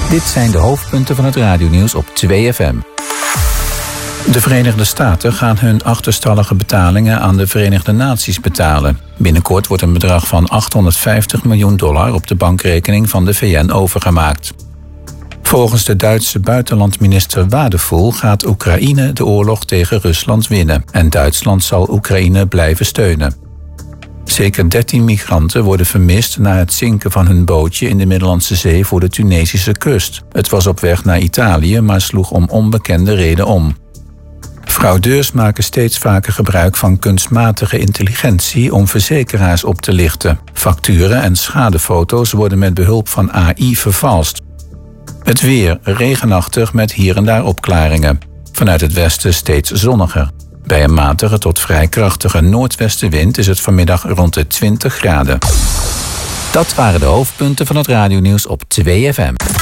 Dit zijn de hoofdpunten van het radionieuws op 2FM. De Verenigde Staten gaan hun achterstallige betalingen aan de Verenigde Naties betalen. Binnenkort wordt een bedrag van $850 miljoen op de bankrekening van de VN overgemaakt. Volgens de Duitse buitenlandminister Wadephul gaat Oekraïne de oorlog tegen Rusland winnen en Duitsland zal Oekraïne blijven steunen. Zeker 13 migranten worden vermist na het zinken van hun bootje in de Middellandse Zee voor de Tunesische kust. Het was op weg naar Italië, maar sloeg om onbekende reden om. Fraudeurs maken steeds vaker gebruik van kunstmatige intelligentie om verzekeraars op te lichten. Facturen en schadefoto's worden met behulp van AI vervalst. Het weer regenachtig met hier en daar opklaringen. Vanuit het westen steeds zonniger. Bij een matige tot vrij krachtige noordwestenwind is het vanmiddag rond de 20 graden. Dat waren de hoofdpunten van het radionieuws op 2FM.